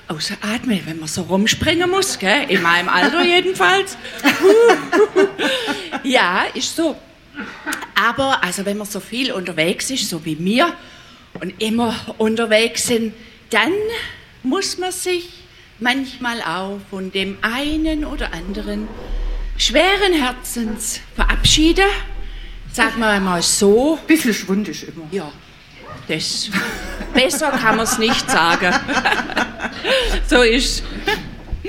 ausatmen, wenn man so rumspringen muss, gell? In meinem Alter jedenfalls. Ja, ist so. Aber also wenn man so viel unterwegs ist, so wie wir, und immer unterwegs sind, dann muss man sich manchmal auch von dem einen oder anderen schweren Herzens verabschieden. Sagen wir mal so. Bisschen schwundisch immer. Ja, besser kann man es nicht sagen. So ist.